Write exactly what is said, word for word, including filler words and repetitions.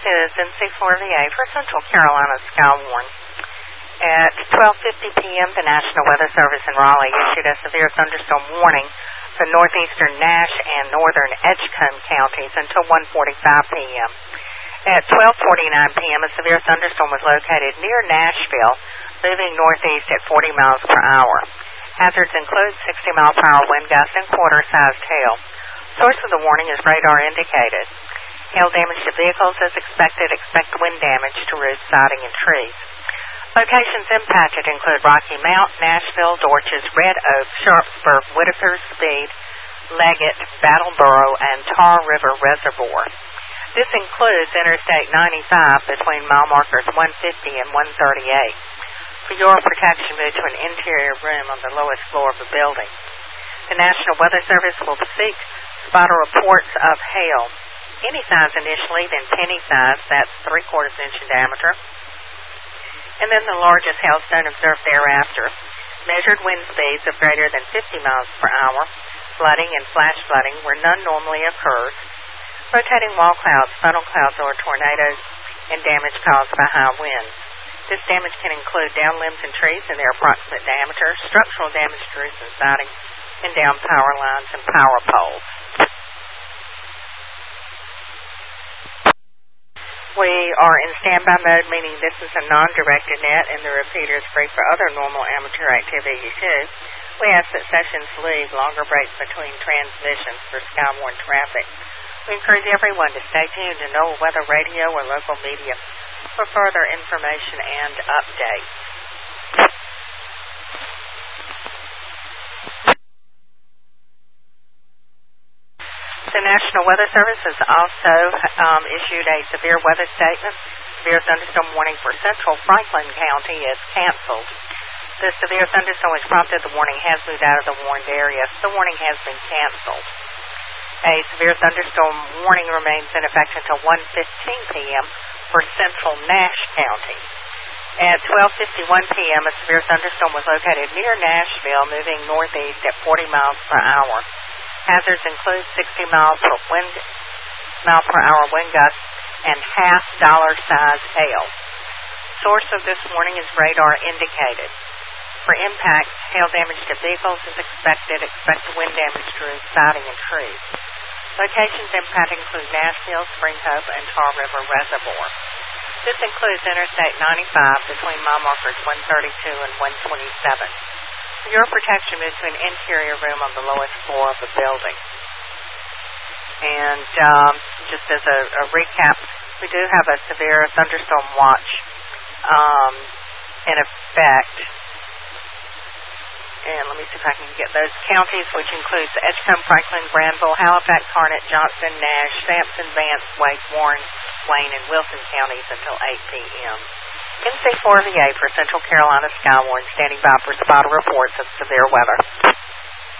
is N C four V A for Central Carolina Skywarn. At twelve fifty p.m., the National Weather Service in Raleigh issued a severe thunderstorm warning for northeastern Nash and northern Edgecombe counties until one forty-five p.m. At twelve forty-nine p.m., a severe thunderstorm was located near Nashville, moving northeast at forty miles per hour. Hazards include sixty mile per hour wind gusts and quarter-sized hail. Source of the warning is radar indicated. Hail damage to vehicles is expected. Expect wind damage to roofs, siding, and trees. Locations impacted include Rocky Mount, Nashville, Dorches, Red Oak, Sharpsburg, Whitaker, Speed, Leggett, Battleboro, and Tar River Reservoir. This includes Interstate ninety-five between mile markers one fifty and one thirty-eight. For your protection, move to an interior room on the lowest floor of the building. The National Weather Service will seek spotter reports of hail. Any size initially, then penny size, that's three-quarters inch in diameter, and then the largest hailstone observed thereafter. Measured wind speeds of greater than fifty miles per hour, flooding and flash flooding where none normally occurs, rotating wall clouds, funnel clouds, or tornadoes, and damage caused by high winds. This damage can include down limbs and trees in their approximate diameter, structural damage to roofs and siding, and down power lines and power poles. We are in standby mode, meaning this is a non-directed net, and the repeater is free for other normal amateur activity too. We ask that sessions leave longer breaks between transmissions for Skywarn traffic. We encourage everyone to stay tuned to NOAA Weather Radio or local media for further information and updates. The National Weather Service has also um, issued a severe weather statement. Severe thunderstorm warning for central Franklin County is canceled. The severe thunderstorm which prompted the warning has moved out of the warned area. The warning has been canceled. A severe thunderstorm warning remains in effect until one fifteen p.m. for central Nash County. At twelve fifty-one p.m., a severe thunderstorm was located near Nashville, moving northeast at forty miles per hour. Hazards include sixty miles per wind, mile per hour wind gusts and half dollar size hail. Source of this warning is radar indicated. For impact, hail damage to vehicles is expected. Expect wind damage to roofs, siding, and trees. Locations impact include Nashville, Spring Hope, and Tar River Reservoir. This includes Interstate ninety-five between mile markers one thirty-two and one twenty-seven. For your protection, move to an interior room on the lowest floor of the building. And um, just as a, a recap, we do have a severe thunderstorm watch um, in effect. And let me see if I can get those counties, which includes Edgecombe, Franklin, Granville, Halifax, Harnett, Johnston, Nash, Sampson, Vance, Wake, Warren, Wayne, and Wilson counties until eight p.m. N C four V A for Central Carolina Skywarn, standing by for spotter reports of severe weather.